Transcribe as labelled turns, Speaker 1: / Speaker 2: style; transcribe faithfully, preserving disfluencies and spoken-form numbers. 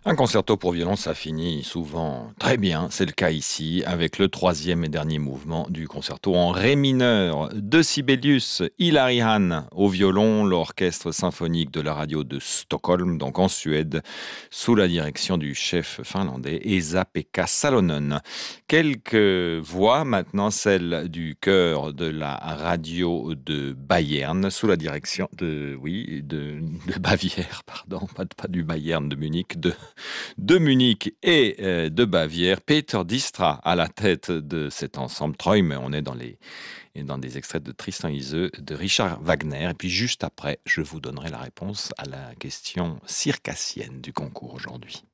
Speaker 1: Un concerto pour violon, ça finit souvent très bien. C'est le cas ici, avec le troisième et dernier mouvement du concerto en ré mineur de Sibelius, Hilary Hahn au violon, l'orchestre symphonique de la radio de Stockholm, donc en Suède, sous la direction du chef finlandais Esa-Pekka Salonen. Quelques voix maintenant, celle du chœur de la radio de Bayern, sous la direction de, oui, de, de Bavière, pardon, pas, pas du Bayern de Munich, de de Munich et euh, de Bavière. Peter Distra à la tête de cet ensemble. Troy, mais on est dans, les, dans des extraits de Tristan Iseult de Richard Wagner. Et puis juste après, je vous donnerai la réponse à la question circassienne du concours aujourd'hui.